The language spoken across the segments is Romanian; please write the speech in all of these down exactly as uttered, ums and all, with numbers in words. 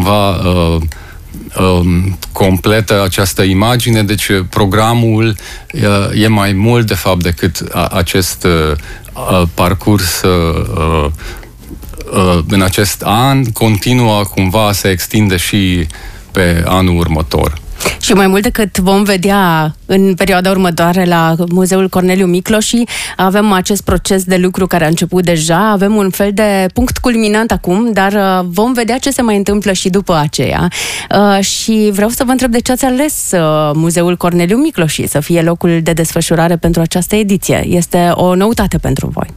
cumva uh, um, completă această imagine, deci programul uh, e mai mult de fapt decât a, acest uh, parcurs uh, uh, în acest an, continuă cumva, se extinde și pe anul următor. Și mai mult decât vom vedea în perioada următoare la Muzeul Corneliu Micloși, avem acest proces de lucru care a început deja, avem un fel de punct culminant acum, dar vom vedea ce se mai întâmplă și după aceea. Și vreau să vă întreb de ce ați ales Muzeul Corneliu Micloși să fie locul de desfășurare pentru această ediție. Este o noutate pentru voi.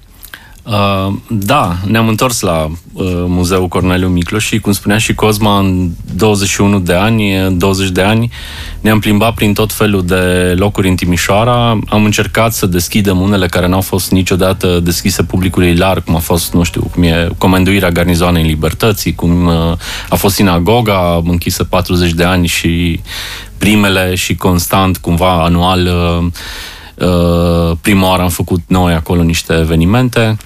Uh, da, ne-am întors la uh, Muzeul Corneliu Micloși și, cum spunea și Cosma, în douăzeci și unu de ani, douăzeci de ani, ne-am plimbat prin tot felul de locuri în Timișoara. Am încercat să deschidem unele care n-au fost niciodată deschise publicului larg, cum a fost, nu știu, cum e Comenduirea Garnizoanei Libertății, cum uh, a fost sinagoga închisă patruzeci de ani și primele și constant, cumva, anual, uh, uh, prima oară am făcut noi acolo niște evenimente.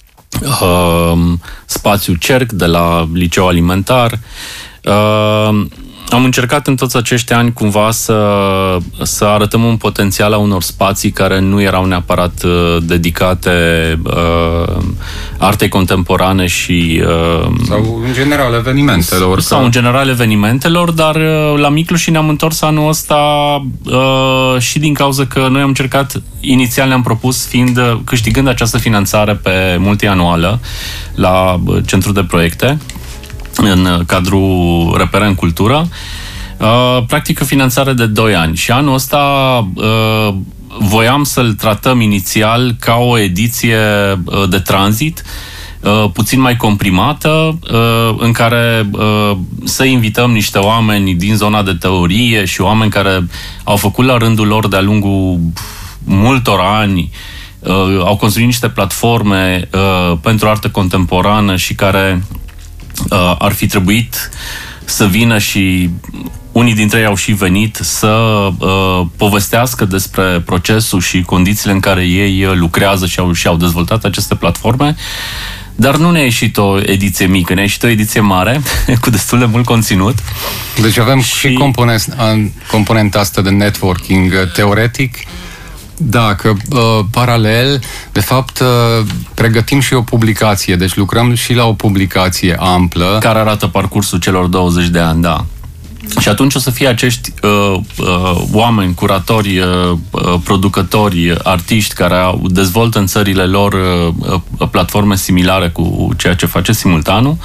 Uh, spațiu Cerc de la Liceu Alimentar. Uh, am încercat în toți acești ani cumva să, să arătăm un potențial a unor spații care nu erau neapărat uh, dedicate uh, artei contemporane și... Uh, sau în general evenimentelor. Sau în general evenimentelor, dar uh, la Micloși ne-am întors anul ăsta uh, și din cauza că noi am încercat, inițial ne-am propus, fiind câștigând această finanțare pe multianuală la uh, Centrul de Proiecte, în cadrul Reperent Cultură, uh, practic o finanțare de doi ani. Și anul ăsta uh, voiam să-l tratăm inițial ca o ediție uh, de tranzit, uh, puțin mai comprimată, uh, în care uh, să invităm niște oameni din zona de teorie și oameni care au făcut la rândul lor de-a lungul multor ani, uh, au construit niște platforme uh, pentru artă contemporană și care Uh, ar fi trebuit să vină și unii dintre ei au și venit să uh, povestească despre procesul și condițiile în care ei lucrează și au, și au dezvoltat aceste platforme. Dar nu ne-a ieșit o ediție mică, ne-a ieșit o ediție mare, cu destul de mult conținut. Deci avem și, și componenta asta de networking teoretic. Da, că uh, paralel, de fapt, uh, pregătim și o publicație, deci lucrăm și la o publicație amplă. Care arată parcursul celor douăzeci de ani, da. Și atunci o să fie acești uh, uh, oameni, curatori, uh, producători, artiști care au, dezvoltă în țările lor uh, platforme similare cu ceea ce face Simultanul.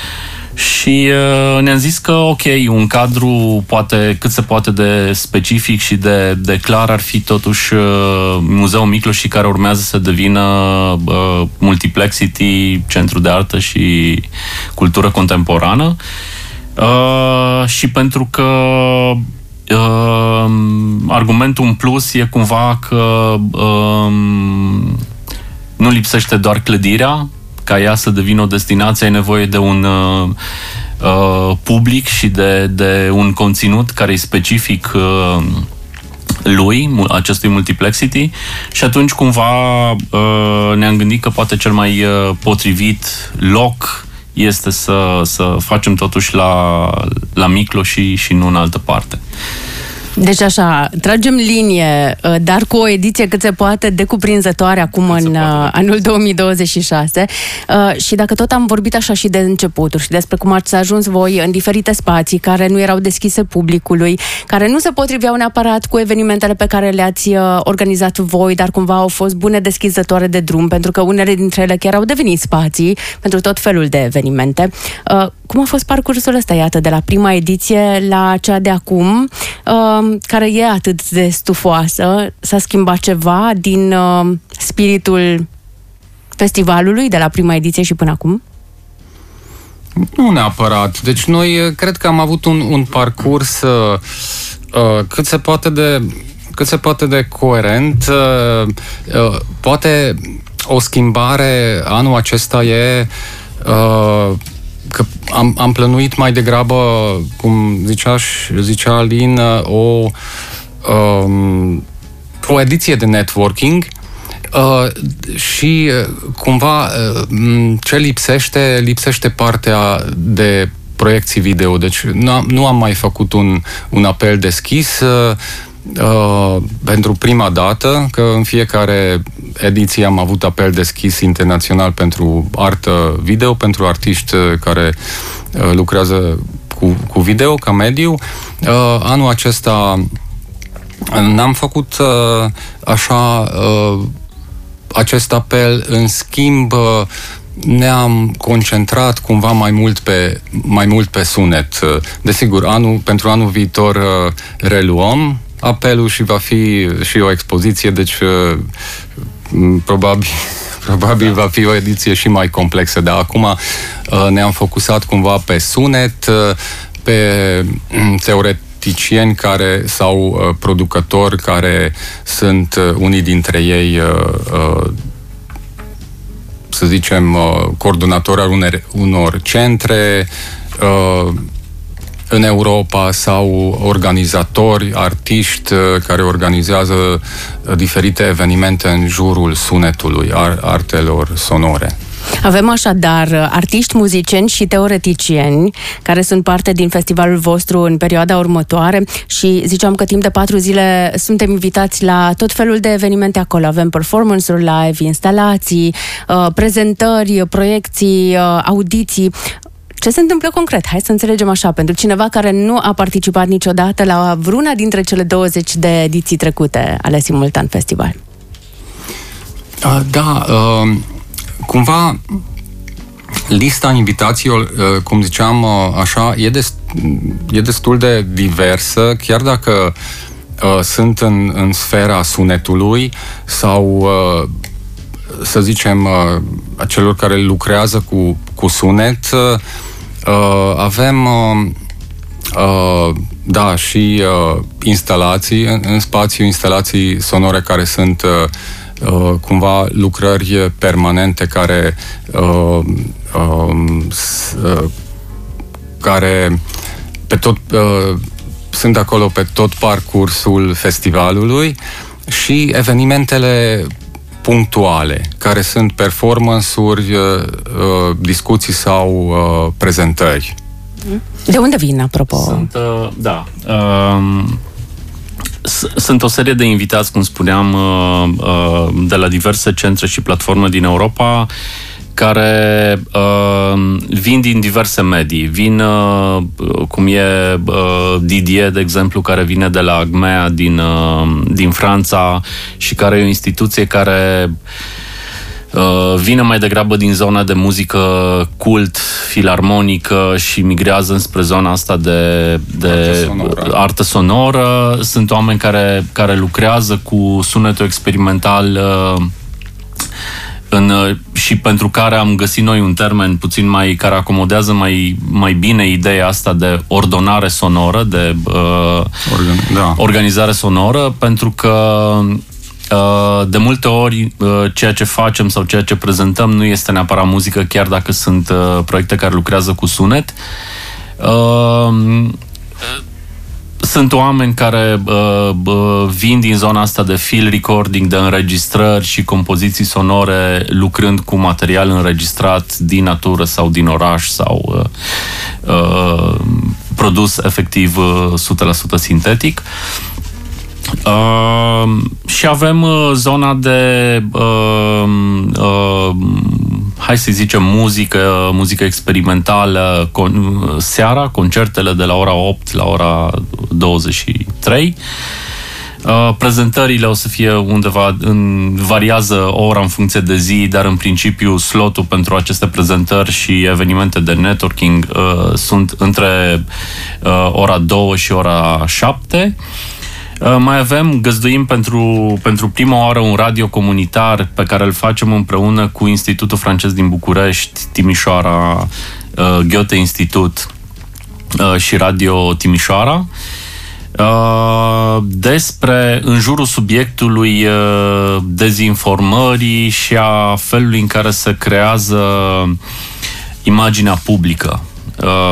Și uh, ne-am zis că, ok, un cadru poate, cât se poate de specific și de, de clar ar fi totuși uh, Muzeul Micloși, care urmează să devină uh, Multiplexity, centru de artă și cultură contemporană. Uh, și pentru că uh, argumentul în plus e cumva că uh, nu lipsește doar clădirea. Ca ea să devină o destinație, ai nevoie de un uh, uh, public și de, de un conținut care e specific uh, lui, acestui Multiplexity, și atunci cumva uh, ne-am gândit că poate cel mai uh, potrivit loc este să, să facem totuși la, la Micloși și nu în altă parte. Deci așa, tragem linie, dar cu o ediție cât se poate de cuprinzătoare acum cât în anul două mii douăzeci și șase. Și dacă tot am vorbit așa și de începuturi și despre cum ați ajuns voi în diferite spații care nu erau deschise publicului, care nu se potriveau neapărat cu evenimentele pe care le-ați organizat voi, dar cumva au fost bune deschizătoare de drum, pentru că unele dintre ele chiar au devenit spații pentru tot felul de evenimente. Cum a fost parcursul ăsta, iată, de la prima ediție la cea de acum, care e atât de stufoasă? S-a schimbat ceva din uh, spiritul festivalului de la prima ediție și până acum? Nu neapărat. Deci noi cred că am avut un, un parcurs uh, uh, cât se poate de cât se poate de coerent. Uh, uh, poate o schimbare anul acesta e uh, că am, am plănuit mai degrabă, cum zicea, zicea Alin, o, um, o ediție de networking uh, și cumva uh, ce lipsește, lipsește partea de proiecții video. Deci nu am, nu am mai făcut un, un apel deschis uh, uh, pentru prima dată, că în fiecare ediție am avut apel deschis internațional pentru artă video, pentru artiști care uh, lucrează cu, cu video ca mediu. Uh, anul acesta n-am făcut uh, așa uh, acest apel, în schimb uh, ne-am concentrat cumva mai mult pe, mai mult pe sunet. Desigur, anul, pentru anul viitor uh, reluăm apelul și va fi și o expoziție, deci uh, probabil, probabil va fi o ediție și mai complexă, dar acum uh, ne-am focusat cumva pe sunet, uh, pe teoreticieni care, sau uh, producători care sunt uh, unii dintre ei uh, uh, să zicem, coordonatori al unor, unor centre uh, în Europa sau organizatori, artiști care organizează diferite evenimente în jurul sunetului, ar, artelor sonore. Avem așadar artiști, muzicieni și teoreticieni care sunt parte din festivalul vostru în perioada următoare și ziceam că timp de patru zile suntem invitați la tot felul de evenimente acolo. Avem performance-uri live, instalații, prezentări, proiecții, audiții. Ce se întâmplă concret? Hai să înțelegem așa, pentru cineva care nu a participat niciodată la vreuna dintre cele douăzeci de ediții trecute ale Simultan Festival. Uh, da, uh... Cumva, lista invitațiilor, cum ziceam așa, e, dest, e destul de diversă, chiar dacă uh, sunt în, în sfera sunetului sau, uh, să zicem, uh, a celor care lucrează cu, cu sunet, uh, avem, uh, uh, da, și uh, instalații, în, în spațiu, instalații sonore care sunt uh, Uh, cumva lucrări permanente care uh, uh, uh, care pe tot uh, sunt acolo pe tot parcursul festivalului și evenimentele punctuale, care sunt performance-uri, uh, uh, discuții sau uh, prezentări. De unde vin, apropo? Sunt, uh, da. Uh, Sunt o serie de invitați, cum spuneam, de la diverse centre și platforme din Europa, care vin din diverse medii. Vin, cum e Didier, de exemplu, care vine de la Agmea din, din Franța și care e o instituție care vine mai degrabă din zona de muzică cult, filarmonică și migrează înspre zona asta de, de artă, sonoră. artă sonoră. Sunt oameni care, care lucrează cu sunetul experimental în, și pentru care am găsit noi un termen puțin mai, care acomodează mai, mai bine ideea asta de ordonare sonoră, de uh, Organ, da. organizare sonoră, pentru că de multe ori ceea ce facem sau ceea ce prezentăm nu este neapărat muzică, chiar dacă sunt proiecte care lucrează cu sunet. Sunt oameni care vin din zona asta de field recording, de înregistrări și compoziții sonore, lucrând cu material înregistrat din natură sau din oraș sau produs efectiv o sută la sută sintetic. Uh, și avem uh, zona de uh, uh, hai să zicem muzică, muzică experimentală, con- seara, concertele de la ora opt la ora douăzeci și trei. Uh, prezentările o să fie undeva, în, variază ora în funcție de zi, dar în principiu slotul pentru aceste prezentări și evenimente de networking uh, sunt între uh, ora două și ora șapte. Uh, mai avem, găzduim pentru, pentru prima oară un radio comunitar pe care îl facem împreună cu Institutul Francez din București, Timișoara, uh, Goethe Institut uh, și Radio Timișoara, uh, despre, în jurul subiectului uh, dezinformării și a felului în care se creează imaginea publică.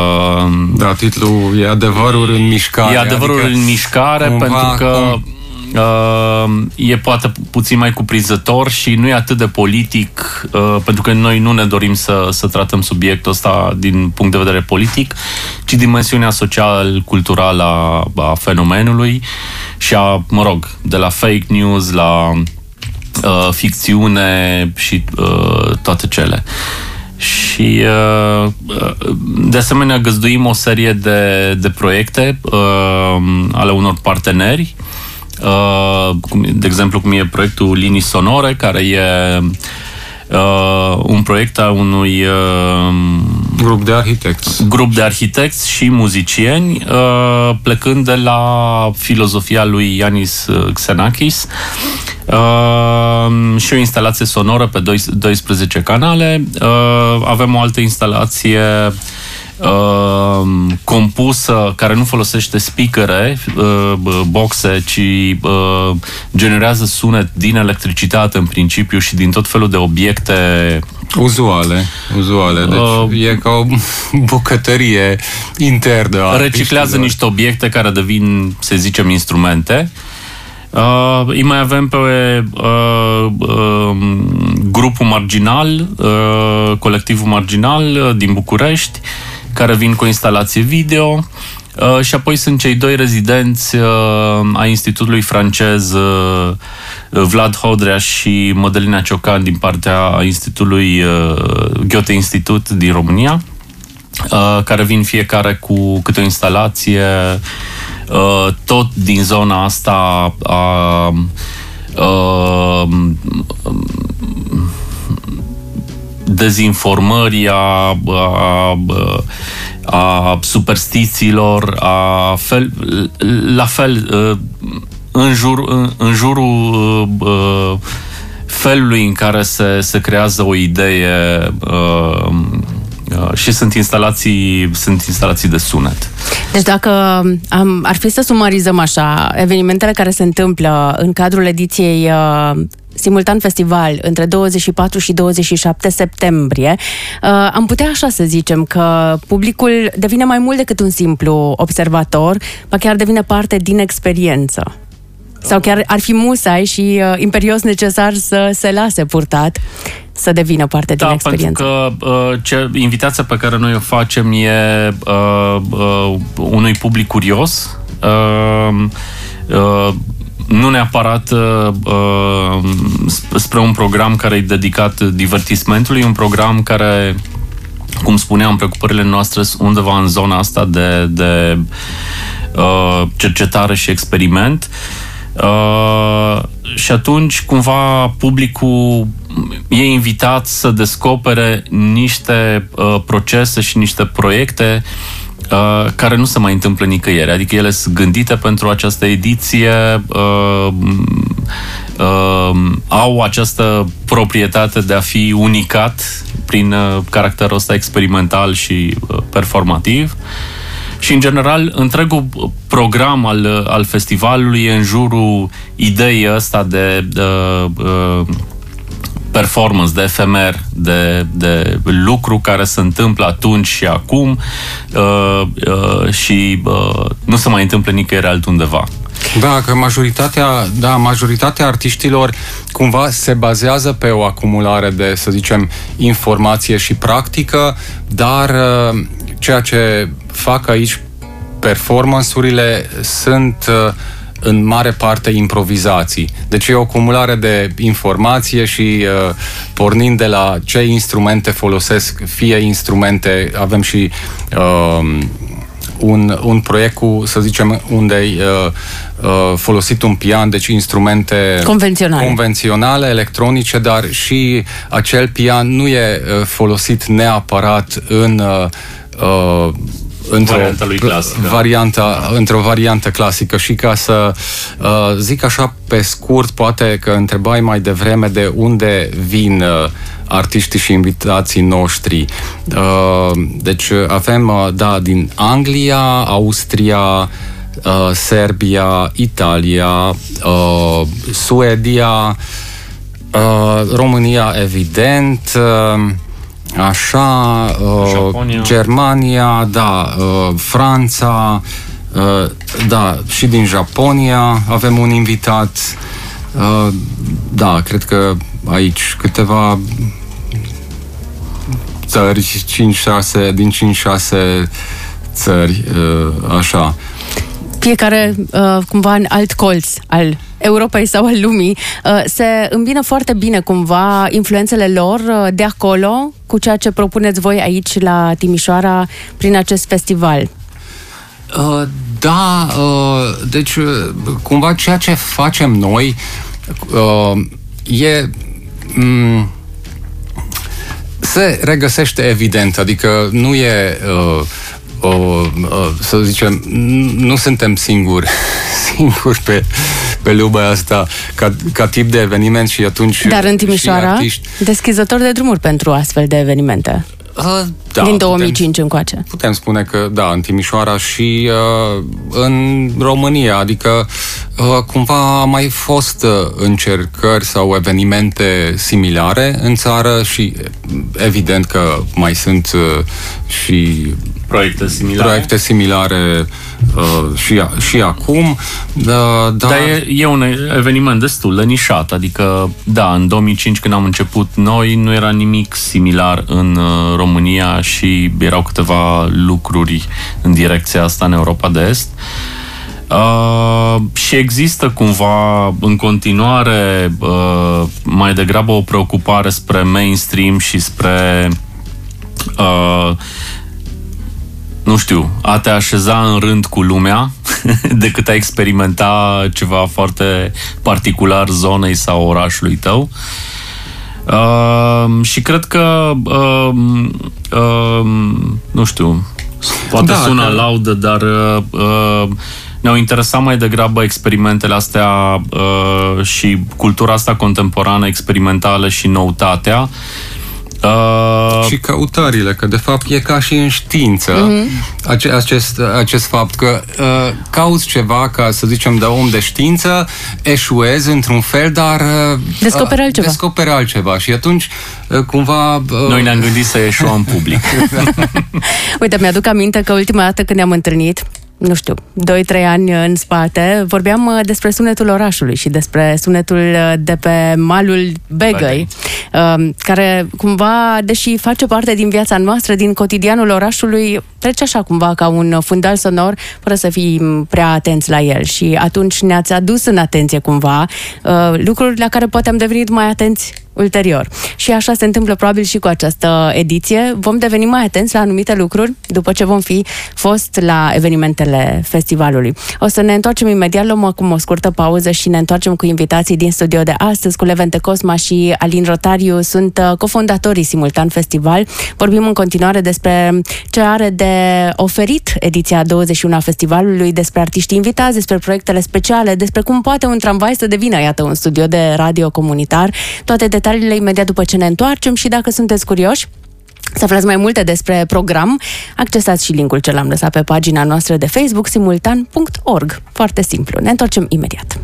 Da, titlul e Adevărul în mișcare. E Adevărul adică în mișcare, pentru că cum... uh, e poate puțin mai cuprinzător și nu e atât de politic, uh, pentru că noi nu ne dorim să, să tratăm subiectul ăsta din punct de vedere politic, ci dimensiunea social-culturală a, a fenomenului și a, mă rog, de la fake news la uh, ficțiune și uh, toate cele. Și uh, de asemenea găzduim o serie de, de proiecte uh, ale unor parteneri, uh, cum, de exemplu cum e proiectul Linii Sonore, care e uh, un proiect al unui uh, grup de arhitecți grup de arhitecți și muzicieni, uh, plecând de la filozofia lui Yanis Xenakis. Uh, și o instalație sonoră pe doisprezece canale. Uh, avem o altă instalație uh, compusă care nu folosește speakere, uh, boxe, ci uh, generează sunet din electricitate în principiu și din tot felul de obiecte uzuale, uzuale. Deci uh, e ca o bucătărie internă. Reciclează niște obiecte care devin, să zicem, instrumente. Uh, îi mai avem pe uh, uh, grupul Marginal, uh, colectivul Marginal uh, din București, care vin cu o instalație video, uh, și apoi sunt cei doi rezidenți uh, a Institutului francez uh, Vlad Hodrea și Mădălina Ciocan din partea Institutului uh, Goethe Institut din România, uh, care vin fiecare cu câte o instalație Uh, tot din zona asta a uh, dezinformării, a, a, a superstițiilor, a fel, la fel uh, în, jur, în, în jurul uh, felului în care se, se creează o idee uh, și sunt instalații, sunt instalații de sunet. Deci dacă am, ar fi să sumarizăm așa evenimentele care se întâmplă în cadrul ediției uh, Simultan Festival între douăzeci și patru și douăzeci și șapte septembrie, uh, am putea așa să zicem că publicul devine mai mult decât un simplu observator, ba chiar devine parte din experiență. Sau chiar ar fi musai și uh, imperios necesar să se lase purtat, să devină parte da, din experiență. Da, pentru că uh, ce, invitația pe care noi o facem e uh, uh, unui public curios, uh, uh, nu neapărat uh, spre un program care e dedicat divertismentului, un program care, cum spuneam, preocupările noastre sunt undeva în zona asta de, de uh, cercetare și experiment. Uh, și atunci cumva publicul e invitat să descopere niște uh, procese și niște proiecte uh, care nu se mai întâmplă nicăieri, adică ele sunt gândite pentru această ediție, uh, uh, au această proprietate de a fi unicat prin uh, caracterul ăsta experimental și uh, performativ. Și, în general, întregul program al, al festivalului e în jurul ideii ăsta de, de uh, performance, de efemer, de, de lucru care se întâmplă atunci și acum uh, uh, și uh, nu se mai întâmplă nicăieri altundeva. Da, că majoritatea, da, majoritatea artiștilor cumva se bazează pe o acumulare de, să zicem, informație și practică, dar uh, ceea ce fac aici performance-urile sunt uh, în mare parte improvizații. Deci e o acumulare de informație și uh, pornind de la ce instrumente folosesc, fie instrumente, avem și uh, un, un proiect cu, să zicem, unde uh, uh, folosit un pian, deci instrumente convenționale. convenționale, electronice, dar și acel pian nu e uh, folosit neapărat în uh, uh, într-o varianta lui clasică. Varianta, într-o variantă clasică. Și ca să uh, zic așa pe scurt, poate că întrebai mai devreme de unde vin uh, artiștii și invitații noștri. Uh, deci avem, uh, da, din Anglia, Austria, uh, Serbia, Italia, uh, Suedia, uh, România, evident, uh, așa, uh, Germania, da, uh, Franța, Uh, da, și din Japonia avem un invitat. Uh, da, cred că aici câteva țări, cinci șase, din cinci șase țări, uh, așa. Fiecare uh, cumva în alt colț al Europei sau al lumii, uh, se îmbină foarte bine cumva influențele lor uh, de acolo cu ceea ce propuneți voi aici la Timișoara prin acest festival. Uh, da, uh, deci uh, cumva ceea ce facem noi uh, e um, se regăsește evident, adică nu e uh, O, o, să zicem, nu suntem singuri singuri pe, pe lumea asta ca, ca tip de eveniment și atunci... Dar în Timișoara, deschizător de drumuri pentru astfel de evenimente. Uh, da, din două mii cinci putem, încoace. Putem spune că, da, în Timișoara și uh, în România, adică uh, cumva a mai fost uh, încercări sau evenimente similare în țară și evident că mai sunt uh, și proiecte similare, proiecte similare uh, și, și acum. Da, dar dar e, e un eveniment destul de nișat, adică, da, în două mii cinci când am început noi, nu era nimic similar în uh, România și erau câteva lucruri în direcția asta în Europa de Est. Uh, și există cumva în continuare uh, mai degrabă o preocupare spre mainstream și spre uh, nu știu, a te așeza în rând cu lumea decât a experimenta ceva foarte particular zonei sau orașului tău. Uh, și cred că uh, uh, nu știu, poate da, sună că... laudă, dar uh, ne-au interesat mai degrabă experimentele astea uh, și cultura asta contemporană, experimentală și noutatea. Uh... Și căutările, că de fapt e ca și în știință mm-hmm. ace- acest, acest fapt că uh, cauți ceva, ca să zicem de om de știință, eșuezi într-un fel, dar uh, descoperi altceva. descoperi altceva și atunci uh, cumva... Uh... Noi ne-am gândit să eșuăm în public. Uite, mi-aduc aminte că ultima dată când ne-am întâlnit, nu știu, doi trei ani în spate, vorbeam despre sunetul orașului și despre sunetul de pe malul Begăi, care cumva, deși face parte din viața noastră, din cotidianul orașului, trece așa cumva ca un fundal sonor, fără să fim prea atenți la el. Și atunci ne-ați adus în atenție cumva lucruri la care poate am devenit mai atenți ulterior. Și așa se întâmplă probabil și cu această ediție. Vom deveni mai atenți la anumite lucruri după ce vom fi fost la evenimentele festivalului. O să ne întoarcem imediat, luăm acum o scurtă pauză și ne întoarcem cu invitații din studio de astăzi, cu Levente Cosma și Alin Rotariu. Sunt cofondatorii Simultan Festival. Vorbim în continuare despre ce are de oferit ediția a douăzeci și unu a festivalului, despre artiștii invitați, despre proiectele speciale, despre cum poate un tramvai să devină, iată, un studio de radio comunitar. Toate detaliile imediat după ce ne întoarcem și dacă sunteți curioși să aflați mai multe despre program, accesați și linkul ce l-am lăsat pe pagina noastră de Facebook, simultan punct org. Foarte simplu. Ne întoarcem imediat.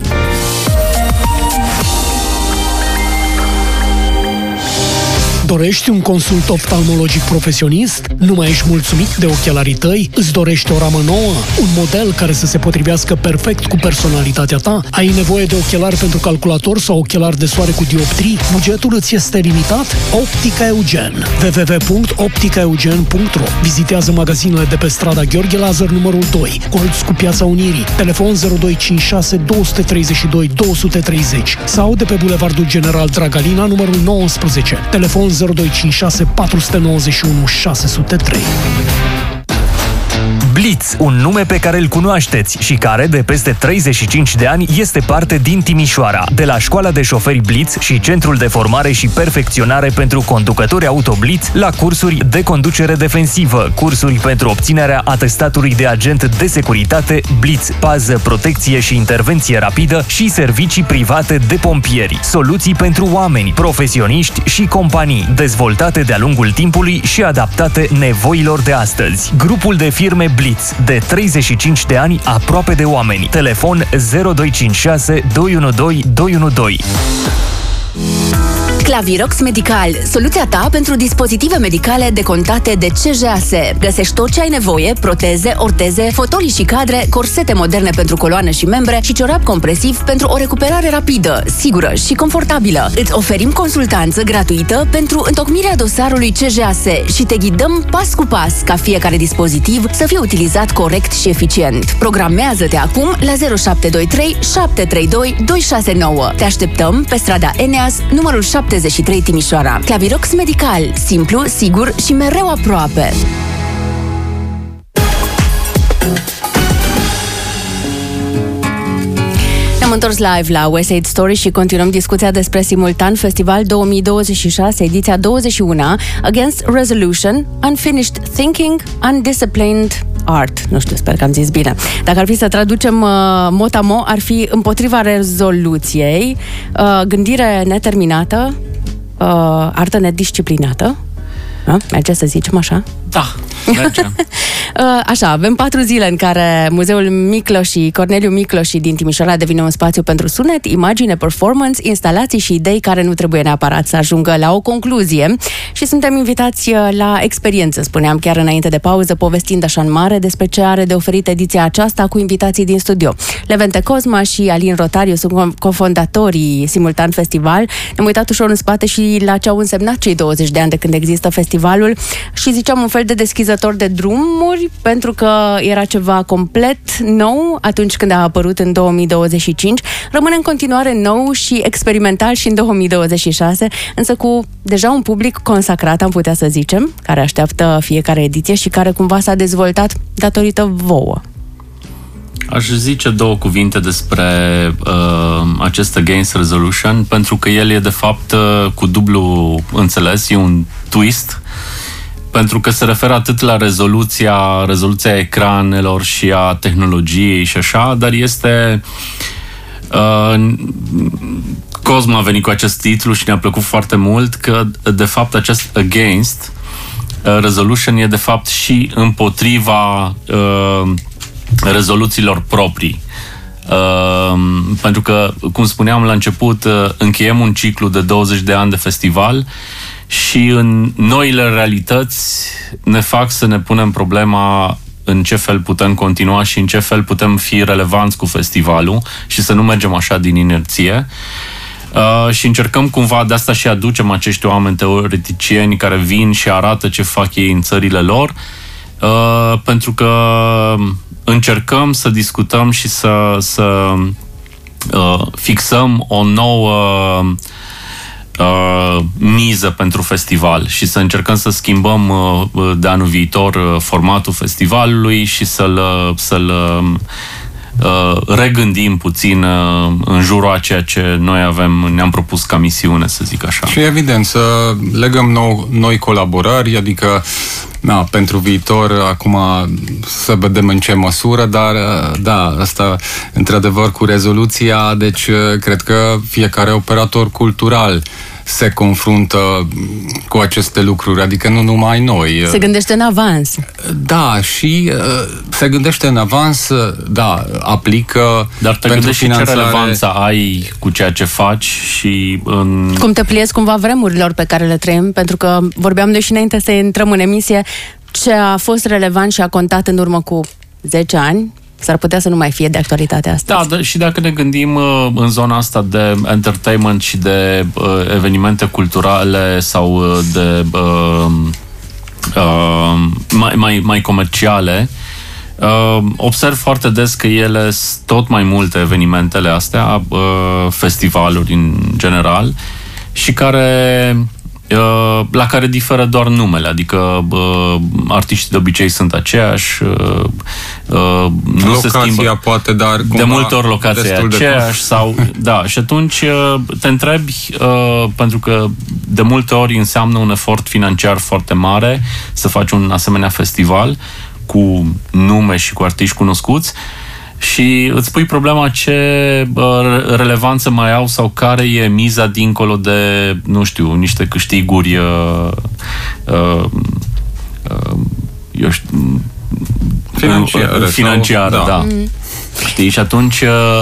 Dorești un consult oftalmologic profesionist? Nu mai ești mulțumit de ochelarii tăi? Îți dorești o ramă nouă? Un model care să se potrivească perfect cu personalitatea ta? Ai nevoie de ochelari pentru calculator sau ochelari de soare cu dioptrii? Bugetul îți este limitat? Optica Eugen. w w w punct optica eugen punct ro. Vizitează magazinele de pe strada Gheorghe Lazar numărul doi, colț cu Piața Unirii, telefon zero doi cinci șase doi trei doi doi trei zero sau de pe Bulevardul General Dragalina numărul nouăsprezece, telefon zero doi cinci șase patru nouă unu șase zero trei. Blitz, un nume pe care îl cunoașteți și care, de peste treizeci și cinci de ani, este parte din Timișoara. De la Școala de Șoferi Blitz și Centrul de Formare și Perfecționare pentru Conducători Auto Blitz, la cursuri de conducere defensivă, cursuri pentru obținerea atestatului de agent de securitate, Blitz, pază, protecție și intervenție rapidă și servicii private de pompieri. Soluții pentru oameni, profesioniști și companii, dezvoltate de-a lungul timpului și adaptate nevoilor de astăzi. Grupul de firme Blitz, de treizeci și cinci de ani, aproape de oameni. Telefon zero doi cinci șase doi unu doi doi unu doi. Clavirox Medical, soluția ta pentru dispozitive medicale decontate de C J A S. Găsești tot ce ai nevoie: proteze, orteze, fotolii și cadre, corsete moderne pentru coloană și membre și ciorap compresiv pentru o recuperare rapidă, sigură și confortabilă. Îți oferim consultanță gratuită pentru întocmirea dosarului C J A S și te ghidăm pas cu pas ca fiecare dispozitiv să fie utilizat corect și eficient. Programează-te acum la zero șapte doi trei șapte trei doi doi șase nouă. Te așteptăm pe strada Eneas, numărul șaptezeci și trei Timișoara. Clavirox Medical, simplu, sigur și mereu aproape. Ne-am întors live la West Side Story și continuăm discuția despre Simultan Festival două mii douăzeci și șase, ediția douăzeci și unu, Against Resolution, Unfinished Thinking, Undisciplined Art. Nu știu, sper că am zis bine. Dacă ar fi să traducem uh, mot-a-mot, ar fi împotriva rezoluției, uh, gândire neterminată, uh, artă nedisciplinată. A? Merge să zicem așa? Da, merge. Așa, avem patru zile în care Muzeul Micloși, Corneliu Micloși din Timișoara devine un spațiu pentru sunet, imagine, performance, instalații și idei care nu trebuie neapărat să ajungă la o concluzie. Și suntem invitați la experiență, spuneam chiar înainte de pauză, povestind așa în mare despre ce are de oferit ediția aceasta cu invitații din studio. Levente Cosma și Alin Rotariu sunt cofondatorii Simultan Festival. Ne-am uitat ușor în spate și la ce au însemnat cei douăzeci de ani de când există festivalul și ziceam un fel de deschizător de drumuri, pentru că era ceva complet nou atunci când a apărut în două mii douăzeci și cinci, rămâne în continuare nou și experimental și în două mii douăzeci și șase, însă cu deja un public consacrat, am putea să zicem, care așteaptă fiecare ediție și care cumva s-a dezvoltat datorită vouă. Aș zice două cuvinte despre uh, acest Against Resolution, pentru că el e de fapt uh, cu dublu înțeles, e un twist, pentru că se referă atât la rezoluția, rezoluția ecranelor și a tehnologiei și așa, dar este... Uh, Cosmo a venit cu acest titlu și ne-a plăcut foarte mult, că de fapt acest Against uh, Resolution e de fapt și împotriva uh, rezoluțiilor proprii. Uh, pentru că, cum spuneam la început, uh, încheiem un ciclu de douăzeci de ani de festival și în noile realități ne fac să ne punem problema în ce fel putem continua și în ce fel putem fi relevanți cu festivalul și să nu mergem așa din inerție. Uh, și încercăm cumva, de asta și aducem acești oameni teoreticieni care vin și arată ce fac ei în țările lor, uh, pentru că încercăm să discutăm și să, să uh, fixăm o nouă uh, miză pentru festival și să încercăm să schimbăm uh, de anul viitor uh, formatul festivalului și să-l, să-l uh, regândim puțin uh, în jurul a ceea ce noi avem, ne-am propus ca misiune, să zic așa. Și evident, să legăm nou, noi colaborări, adică da, pentru viitor, acum să vedem în ce măsură, dar da, asta într-adevăr cu rezoluția, deci cred că fiecare operator cultural se confruntă cu aceste lucruri, adică nu numai noi. Se gândește în avans. Da, și uh, se gândește în avans, da, aplică. Dar te gândești finanțare... și ce relevanță ai cu ceea ce faci și în... Cum te pliezi cumva vremurilor pe care le trăim, pentru că vorbeam noi și înainte să intrăm în emisie, ce a fost relevant și a contat în urmă cu zece ani, s-ar putea să nu mai fie de actualitate astăzi. Da, și dacă ne gândim uh, în zona asta de entertainment și de uh, evenimente culturale sau uh, de uh, uh, mai, mai, mai comerciale, uh, observ foarte des că ele sunt tot mai multe, evenimentele astea, uh, festivaluri în general, și care... la care diferă doar numele, adică uh, artiștii de obicei sunt aceiași, uh, uh, nu locația se schimbă. Poate, dar de multe ori locația e aceeași de... sau da, și atunci uh, te întrebi, uh, pentru că de multe ori înseamnă un efort financiar foarte mare să faci un asemenea festival cu nume și cu artiști cunoscuți. Și îți pui problema ce uh, relevanță mai au sau care e miza dincolo de, nu știu, niște câștiguri uh, uh, uh, eu știu, financiare, financiare sau, da. da. Mm. Știi? Și atunci uh,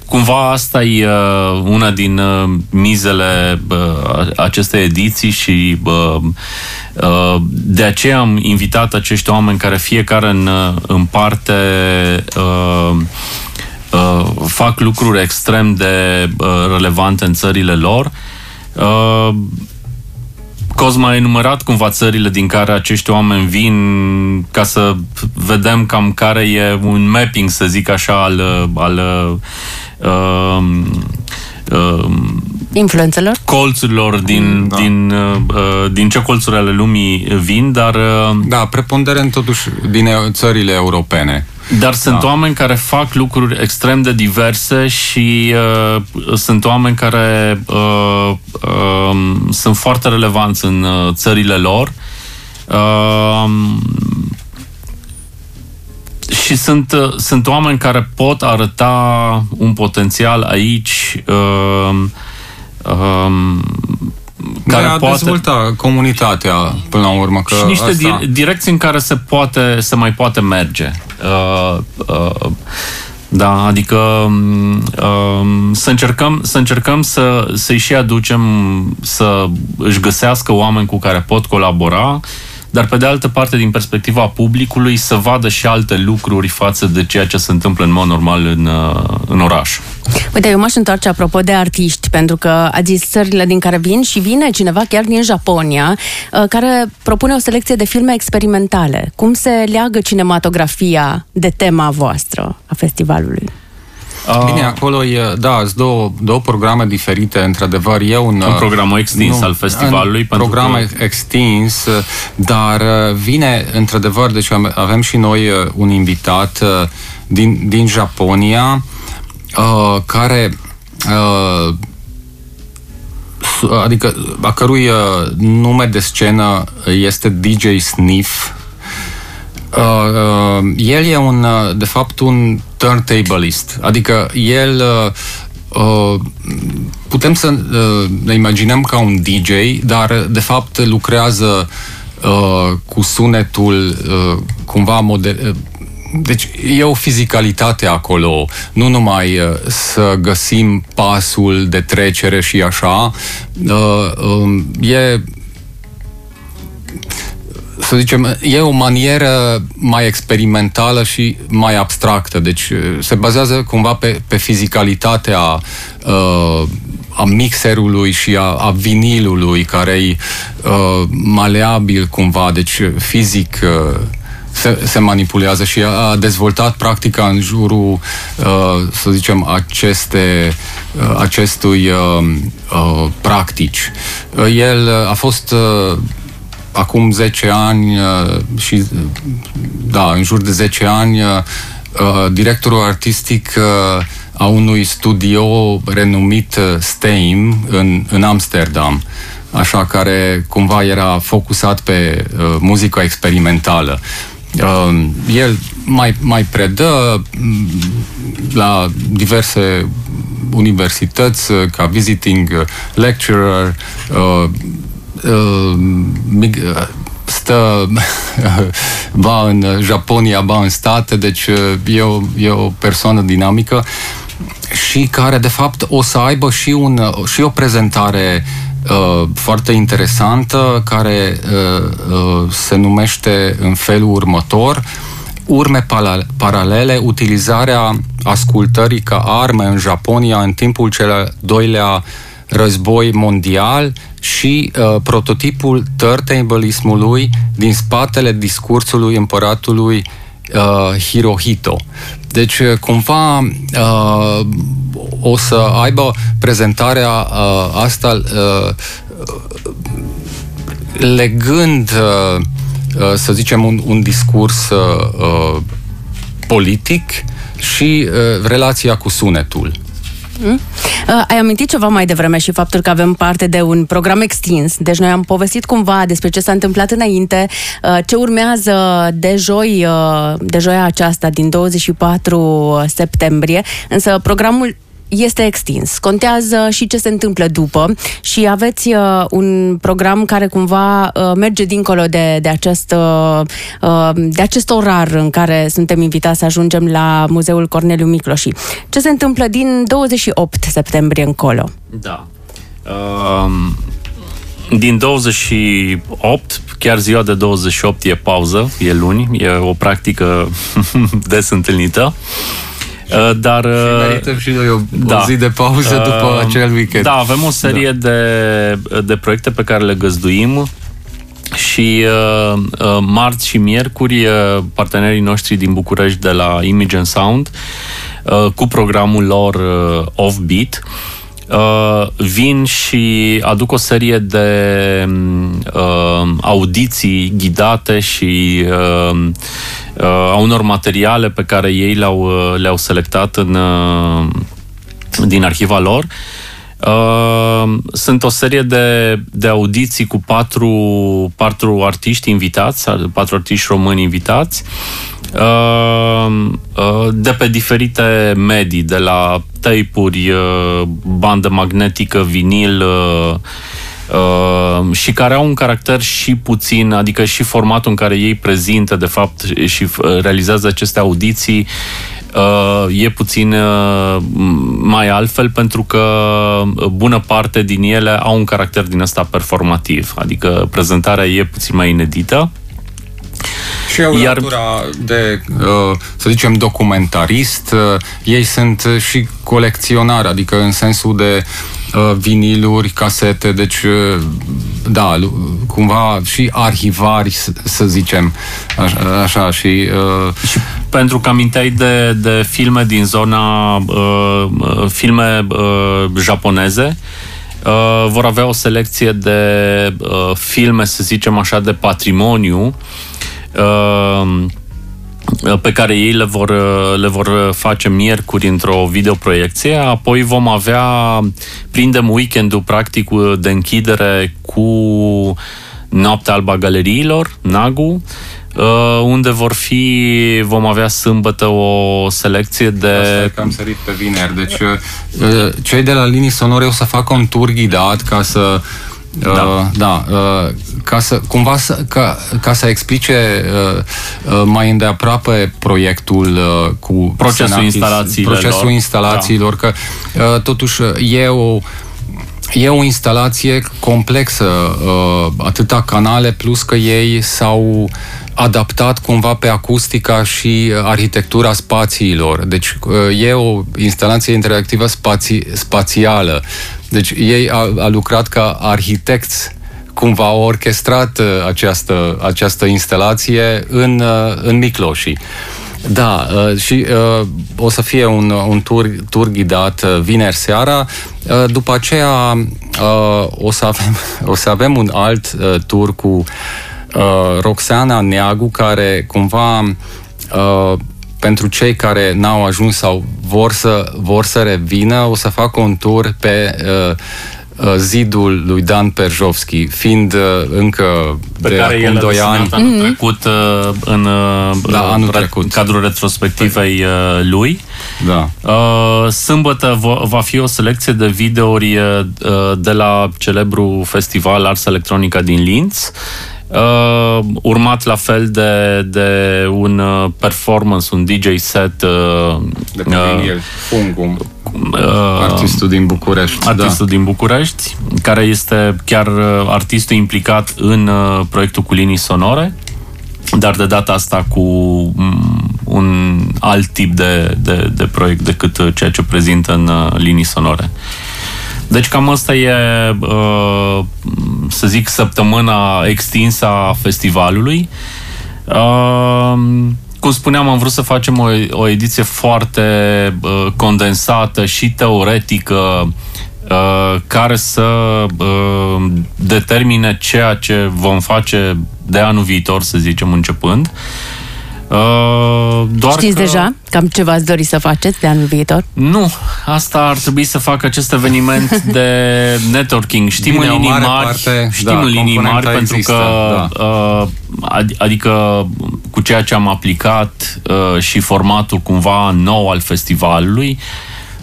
cumva asta e uh, una din uh, mizele uh, acestei ediții și uh, uh, de aceea am invitat acești oameni care fiecare în, în parte uh, uh, fac lucruri extrem de uh, relevante în țările lor. Uh, Cosma a enumerat cumva țările din care acești oameni vin ca să vedem cam care e un mapping, să zic așa, al, al uh, uh, influențelor, colțurilor din, da. din, uh, din ce colțuri ale lumii vin, dar... Uh, da, preponderent totuși din țările europene. Dar sunt da. oameni care fac lucruri extrem de diverse și uh, sunt oameni care uh, uh, sunt foarte relevanți în uh, țările lor. Uh, și sunt, uh, sunt oameni care pot arăta un potențial aici uh, uh, care de a poate dezvolta comunitatea până la urmă. Că și niște asta... direcții în care se poate, se mai poate merge. Uh, uh, da, adică uh, să încercăm, să încercăm să, să-i și aducem să își găsească oameni cu care pot colabora, dar pe de altă parte, din perspectiva publicului, să vadă și alte lucruri față de ceea ce se întâmplă în mod normal în, în oraș. Uite, eu m-aș întoarce apropo de artiști, pentru că ați zis țările din care vin și vine cineva chiar din Japonia, care propune o selecție de filme experimentale. Cum se leagă cinematografia de tema voastră a festivalului? Bine, acolo e, da, sunt două, două programe diferite, într-adevăr, e un... Un program extins nu, al festivalului. Un program că... extins, dar vine, într-adevăr, deci avem și noi un invitat din, din Japonia, uh, care... Uh, adică, a cărui nume de scenă este D J Sniff. Uh, uh, el e un, uh, de fapt, un turntablist, adică el uh, uh, putem să uh, ne imaginăm ca un D J, dar de fapt lucrează uh, cu sunetul uh, cumva model. Uh, deci e o fizicalitate acolo, nu numai uh, să găsim pasul de trecere și așa, uh, uh, e să zicem, e o manieră mai experimentală și mai abstractă. Deci se bazează cumva pe, pe fizicalitatea uh, a mixerului și a, a vinilului, care e uh, maleabil cumva, deci fizic uh, se, se manipulează și a, a dezvoltat practica în jurul, uh, să zicem, aceste, uh, acestui uh, uh, practici. Uh, el a fost... Uh, acum zece ani și, da, în jur de zece ani, directorul artistic a unui studio renumit Steam în, în Amsterdam, așa, care cumva era focusat pe muzica experimentală. El mai, mai predă la diverse universități ca visiting lecturer, stă ba în Japonia, ba în state, deci e o, e o persoană dinamică și care de fapt o să aibă și, un, și o prezentare uh, foarte interesantă, care uh, uh, se numește în felul următor: urme paralele, utilizarea ascultării ca armă în Japonia în timpul cel doilea război mondial și uh, prototipul turntablismului din spatele discursului împăratului uh, Hirohito. Deci, cumva, uh, o să aibă prezentarea uh, asta uh, legând, uh, uh, să zicem, un, un discurs uh, politic și uh, relația cu sunetul. Mm? Uh, ai amintit ceva mai devreme și faptul că avem parte de un program extins. Deci noi am povestit cumva despre ce s-a întâmplat înainte, uh, ce urmează de joi, uh, de joia aceasta din douăzeci și patru septembrie, însă programul este extins. Contează și ce se întâmplă după și aveți uh, un program care cumva uh, merge dincolo de, de, acest, uh, uh, de acest orar în care suntem invitați să ajungem la Muzeul Corneliu Micloși. Ce se întâmplă din douăzeci și opt septembrie încolo? Da. Um... Din douăzeci și opt, chiar ziua de douăzeci și opt e pauză, e luni, e o practică des întâlnită. Dar și merităm și noi o, da, o zi de pauză după uh, acel weekend. Da, avem o serie da. de, de proiecte pe care le găzduim și uh, uh, marți și miercuri uh, partenerii noștri din București de la Image and Sound uh, cu programul lor uh, Offbeat Uh, vin și aduc o serie de uh, audiții ghidate și uh, uh, a unor materiale pe care ei le-au, le-au selectat în, uh, din arhiva lor. Uh, sunt o serie de, de audiții cu patru, patru artiști invitați, patru artiști români invitați, uh, uh, de pe diferite medii, de la tape-uri, uh, bandă magnetică, vinil, uh, uh, și care au un caracter și puțin, adică și formatul în care ei prezintă, de fapt, și realizează aceste audiții Uh, e puțin uh, mai altfel, pentru că bună parte din ele au un caracter din ăsta performativ, adică prezentarea e puțin mai inedită. Și au Iar... latura de, uh, să zicem, documentarist. Uh, ei sunt și colecționari, adică în sensul de uh, viniluri, casete, deci uh, da, cumva și arhivari, să, să zicem, așa, așa și... Uh, și pentru că aminteai de, de filme din zona uh, filme uh, japoneze, uh, vor avea o selecție de uh, filme, să zicem așa, de patrimoniu uh, pe care ei le vor, le vor face miercuri într-o videoproiecție. Apoi vom avea, prindem weekendul practic de închidere cu Noaptea Albă a Galeriilor, Nagu, unde vor fi, vom avea sâmbătă o selecție de... Asta că am sărit pe vineri. Deci cei de la Linii Sonore o să facă un tur ghidat ca să Da. Uh, da, uh, ca să cumva să, ca, ca să explice uh, uh, mai îndeaproape proiectul uh, cu procesul Senachis, instalațiilor, procesul instalațiilor, da. Că uh, totuși e o e o instalație complexă, uh, atâta canale, plus că ei s-au adaptat cumva pe acustica și arhitectura spațiilor. Deci uh, e o instalație interactivă spații, spațială. Deci ei a, a lucrat ca arhitecți, cumva au orchestrat uh, această, această instalație în, uh, în Micloși. Da, uh, și uh, o să fie un, un tur, tur ghidat uh, vineri seara. Uh, după aceea uh, o, să avem, o să avem un alt uh, tur cu uh, Roxana Neagu, care cumva uh, pentru cei care n-au ajuns sau vor să, vor să revină, o să facă un tur pe uh, zidul lui Dan Perjovski, fiind uh, încă pe de care acum doi ani. Anul trecut uh, în da, anul re- trecut. cadrul retrospectivei uh, lui. Da. Uh, sâmbătă v- va fi o selecție de videouri uh, de la celebru festival Ars Electronica din Linz. Uh, urmat la fel de, de un uh, performance, un D J set uh, de pe uh, Fungum, uh, artistul din București. Artistul da. din București, care este chiar uh, artistul implicat în uh, proiectul cu linii sonore, dar de data asta cu um, un alt tip de, de, de proiect decât uh, ceea ce prezintă în uh, linii sonore. Deci cam asta e, uh, să zic, săptămâna extinsă a festivalului. Uh, cum spuneam, am vrut să facem o, o ediție foarte uh, condensată și teoretică, uh, care să uh, determine ceea ce vom face de anul viitor, să zicem, începând. Uh, doar Știți că... deja cam ce v-ați dori să faceți de anul viitor? Nu, asta ar trebui să facă acest eveniment de networking. Știm Bine, în linii mari, parte, știm da, în linii mari pentru există, că da. uh, adică cu ceea ce am aplicat uh, și formatul cumva nou al festivalului,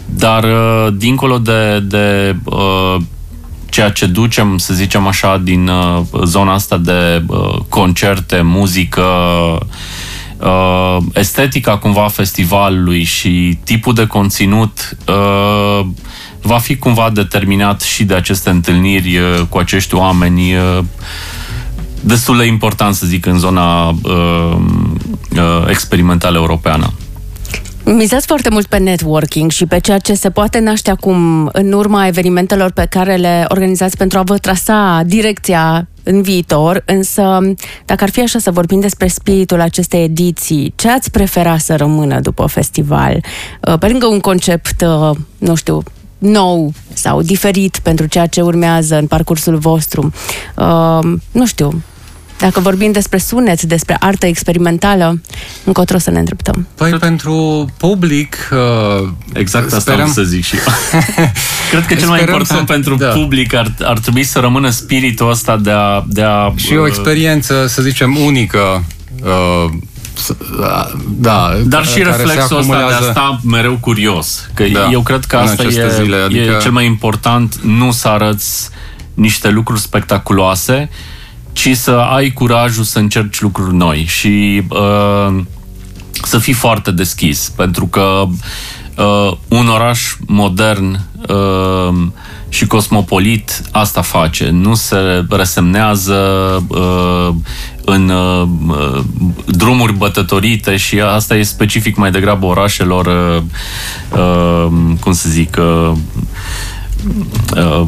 dar uh, dincolo de, de uh, ceea ce ducem, să zicem așa, din uh, zona asta de uh, concerte, muzică, uh, estetica cumva a festivalului și tipul de conținut uh, va fi cumva determinat și de aceste întâlniri uh, cu acești oameni uh, destul de important, să zic, în zona uh, uh, experimentală europeană. Mizați foarte mult pe networking și pe ceea ce se poate naște acum în urma evenimentelor pe care le organizați pentru a vă trasa direcția în viitor, însă dacă ar fi așa să vorbim despre spiritul acestei ediții, ce ați prefera să rămână după festival? Pe lângă un concept, nu știu, nou sau diferit pentru ceea ce urmează în parcursul vostru, nu știu, dacă vorbim despre sunet, despre artă experimentală, încotro să ne îndreptăm. Păi pentru public... Uh, exact asta sperăm... am să zic și eu. Cred că cel mai important să... pentru da. public ar, ar trebui să rămână spiritul ăsta de a... De a și o experiență, să zicem, unică. Uh, da, dar și reflexul ăsta de a sta mereu curios. Că da, eu cred că asta e, zile, adică... e cel mai important, nu să arăți niște lucruri spectaculoase, ci să ai curajul să încerci lucruri noi și uh, să fii foarte deschis, pentru că uh, un oraș modern uh, și cosmopolit asta face, nu se resemnează uh, în uh, drumuri bătătorite și asta e specific mai degrabă orașelor uh, uh, cum să zic uh, uh,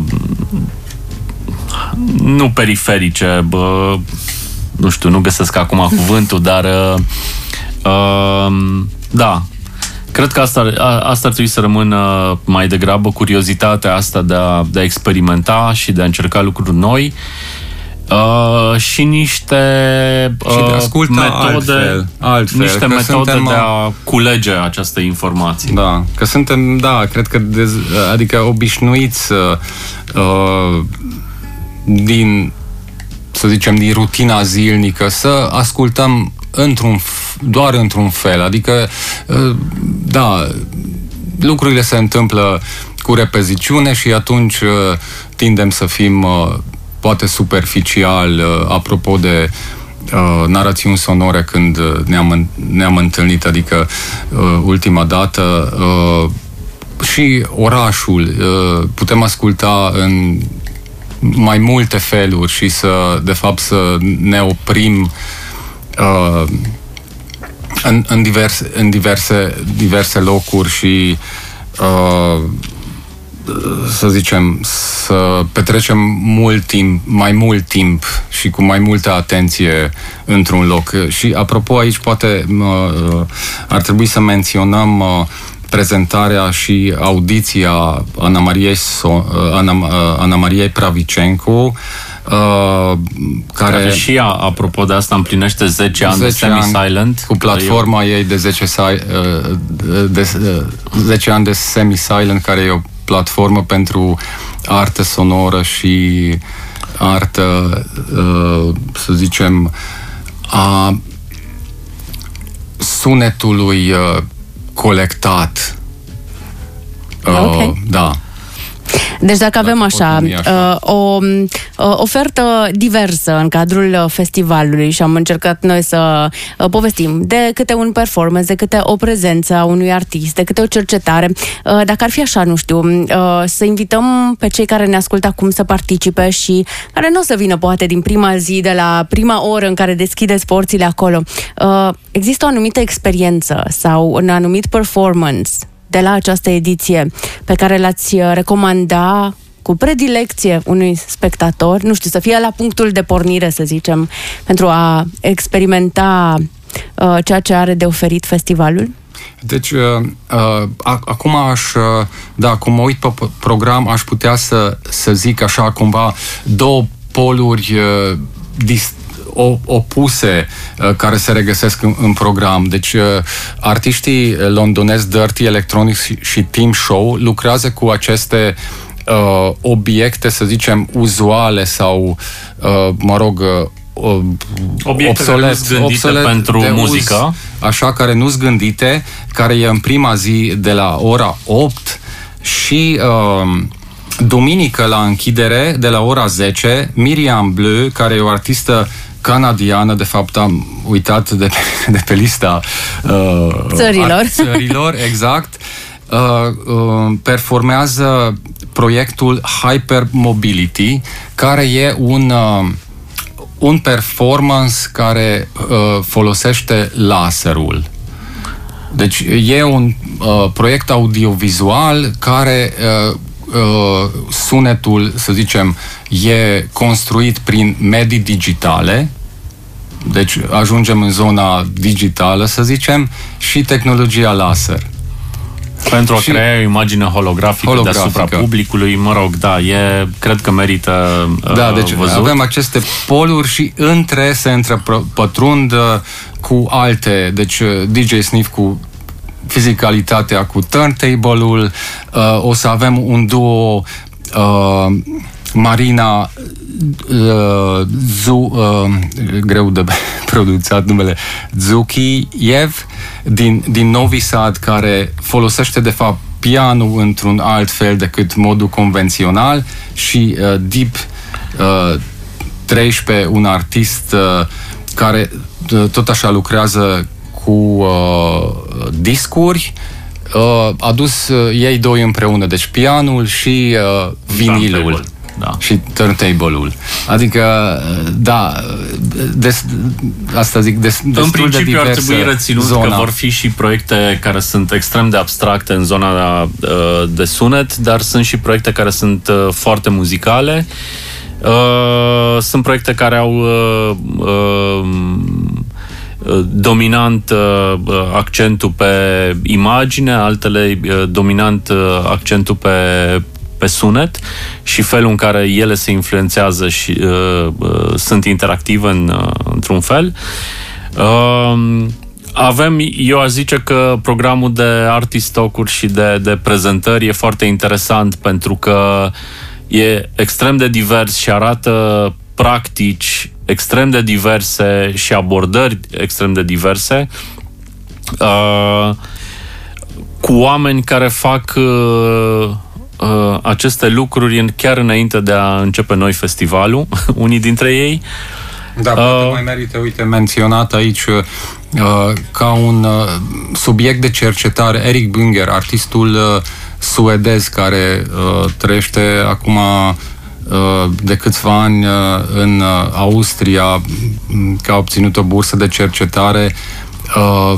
nu periferice, bă, nu știu, nu găsesc acum cuvântul, dar uh, uh, da, cred că asta, a, asta ar trebui să rămână mai degrabă curiozitatea asta de a, de a experimenta și de a încerca lucruri noi uh, și niște uh, și de asculta metode, altfel, altfel, niște metode suntem, de a culege aceste informații. Da, că suntem, da, cred că dez, adică obișnuiți uh, din, să zicem, din rutina zilnică, să ascultăm într-un, doar într-un fel. Adică, da, lucrurile se întâmplă cu repeziciune și atunci tindem să fim poate superficial apropo de narațiuni sonore când ne-am, ne-am întâlnit, adică ultima dată și orașul putem asculta în mai multe feluri și să, de fapt, să ne oprim uh, în, în, diverse, în diverse, diverse locuri și uh, să zicem, să petrecem mult timp, mai mult timp și cu mai multă atenție într-un loc. Și apropo, aici poate uh, ar trebui să menționăm uh, prezentarea și audiția Ana Mariei, so, Ana, Ana Mariei Pravicencu, uh, care, care și ea, apropo de asta, împlinește zece ani de Semi-Silent. Cu platforma eu... ei de zece, de zece ani de Semi-Silent, care e o platformă pentru artă sonoră și artă, uh, să zicem, a sunetului uh, colectat. Okay. Uh, da. Deci dacă avem așa, așa. Uh, o uh, ofertă diversă în cadrul festivalului și am încercat noi să uh, povestim de câte un performance, de câte o prezență a unui artist, de câte o cercetare, uh, dacă ar fi așa, nu știu, uh, să invităm pe cei care ne ascultă acum să participe și care nu o să vină poate din prima zi, de la prima oră în care deschideți porțile acolo. Uh, există o anumită experiență sau un anumit performance de la această ediție pe care l-ați recomanda cu predilecție unui spectator, nu știu, să fie la punctul de pornire, să zicem, pentru a experimenta uh, ceea ce are de oferit festivalul? Deci, uh, uh, acum aș, uh, da, cum mă uit pe program, aș putea să, să zic așa, cumva, două poluri uh, dist- opuse uh, care se regăsesc în, în program. Deci uh, artiștii londonezi Dirty Electronics și, și Team Show lucrează cu aceste uh, obiecte, să zicem, uzuale sau, uh, mă rog, uh, obsolet, obsolet pentru muzică. Uz, așa, care nu-s gândite, care e în prima zi de la ora opt și uh, duminică la închidere, de la ora zece, Miriam Bleu, care e o artistă canadiană, de fapt am uitat de pe, de pe lista uh, țărilor. țărilor, exact, uh, uh, performează proiectul Hypermobility, care e un, uh, un performance care uh, folosește laserul. Deci e un uh, proiect audiovizual care uh, uh, sunetul, să zicem, e construit prin medii digitale, deci ajungem în zona digitală, să zicem, și tehnologia laser. Pentru a și crea o imagine holografică, holografică deasupra publicului, mă rog, da, e, cred că merită uh, Da, deci văzut. Avem aceste poluri și între se întrepătrund uh, cu alte, deci uh, D J Sniff cu fizicalitatea, cu turntable-ul, uh, o să avem un duo uh, Marina uh, Zu, uh, greu de pronunțat numele, Zukiev din, din Novi Sad, care folosește de fapt pianul într-un alt fel decât modul convențional, și uh, Deep uh, treisprezece, un artist uh, care uh, tot așa lucrează cu uh, discuri, uh, a dus uh, ei doi împreună, deci pianul și uh, vinilul. Da. Și turntable-ul. Adică, da, des, asta zic, des, destul în principiu de ar trebui reținut zona. Că vor fi și proiecte care sunt extrem de abstracte în zona uh, de sunet, dar sunt și proiecte care sunt uh, foarte muzicale. Uh, sunt proiecte care au uh, uh, dominant uh, accentul pe imagine, altele uh, dominant uh, accentul pe pe sunet și felul în care ele se influențează și uh, uh, sunt interactive în, uh, într-un fel. Uh, avem, eu aș zice că programul de artist talk-uri și de, de prezentări e foarte interesant pentru că e extrem de divers și arată practici extrem de diverse și abordări extrem de diverse, uh, cu oameni care fac uh, Uh, aceste lucruri chiar înainte de a începe noi festivalul, unii dintre ei. Da, uh, poate mai merită, uite, menționat aici uh, ca un uh, subiect de cercetare Erik Bünger, artistul uh, suedez care uh, trăiește acum uh, de câțiva ani uh, în uh, Austria, că a obținut o bursă de cercetare uh,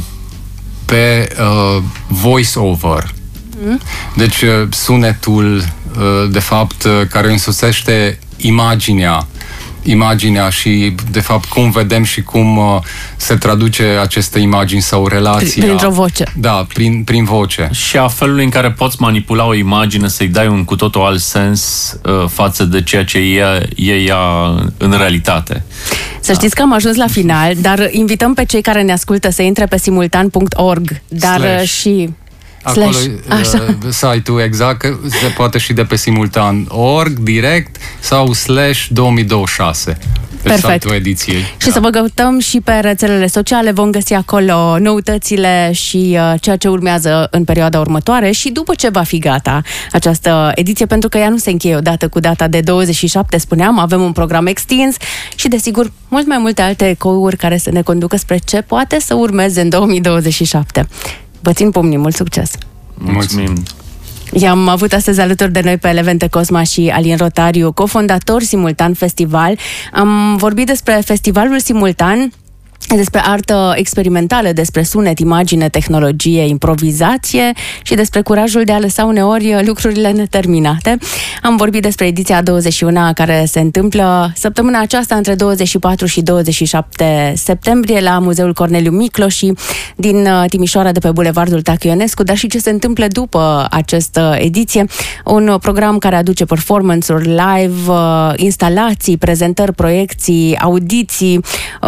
pe uh, voice-over. Deci sunetul, de fapt, care însoțește imaginea, imaginea și, de fapt, cum vedem și cum se traduce aceste imagini sau relația. Printr-o voce. Da, prin, prin voce. Și a felului în care poți manipula o imagine să-i dai un cu totul alt sens uh, față de ceea ce e, e ea în realitate. Să știți că am ajuns la final, dar invităm pe cei care ne ascultă să intre pe simultan punct org, dar Slash. și... Acolo uh, site-ul exact, se poate și de pe simultan punct org direct sau slash două mii douăzeci și șase. Perfect. Ediției. Și da. Să vă căutăm și pe rețelele sociale, vom găsi acolo noutățile și uh, ceea ce urmează în perioada următoare și după ce va fi gata această ediție, pentru că ea nu se încheie odată cu data de douăzeci și șapte, spuneam, avem un program extins și, desigur, mult mai multe alte ecouri care să ne conducă spre ce poate să urmeze în două mii douăzeci și șapte. Vă țin pumnii, mult succes! Mulțumim! I-am avut astăzi alături de noi pe Levente Cosma și Alin Rotariu, cofondator Simultan Festival. Am vorbit despre festivalul Simultan, despre artă experimentală, despre sunet, imagine, tehnologie, improvizație și despre curajul de a lăsa uneori lucrurile neterminate. Am vorbit despre ediția a douăzeci și unu care se întâmplă săptămâna aceasta între douăzeci și patru și douăzeci și șapte septembrie la Muzeul Corneliu Micloși din Timișoara, de pe Bulevardul Tache Ionescu, dar și ce se întâmplă după această ediție. Un program care aduce performance-uri live, instalații, prezentări, proiecții, audiții,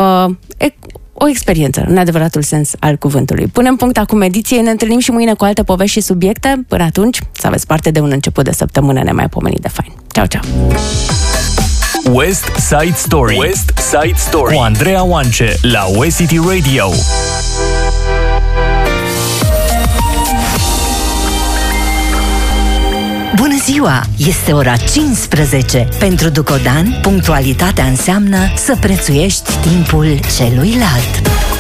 o experiență, în adevăratul sens al cuvântului. Punem punct acum ediției, ne întâlnim și mâine cu alte povești și subiecte. Până atunci, să aveți parte de un început de săptămână nemaipomenit de fain. Ceau, ceau! West Side Story. West Side Story cu Andreea Oance la West City Radio. ziua! Este ora cincisprezece. Pentru Ducodan, punctualitatea înseamnă să prețuiești timpul celuilalt.